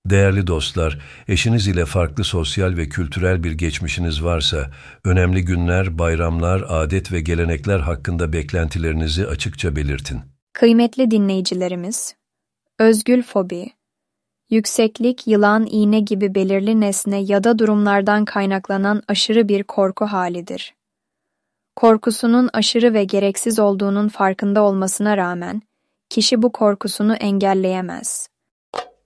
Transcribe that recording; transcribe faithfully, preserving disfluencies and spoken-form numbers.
Değerli dostlar, eşiniz ile farklı sosyal ve kültürel bir geçmişiniz varsa, önemli günler, bayramlar, adet ve gelenekler hakkında beklentilerinizi açıkça belirtin. Kıymetli dinleyicilerimiz, özgül fobi, yükseklik, yılan, iğne gibi belirli nesne ya da durumlardan kaynaklanan aşırı bir korku halidir. Korkusunun aşırı ve gereksiz olduğunun farkında olmasına rağmen, kişi bu korkusunu engelleyemez.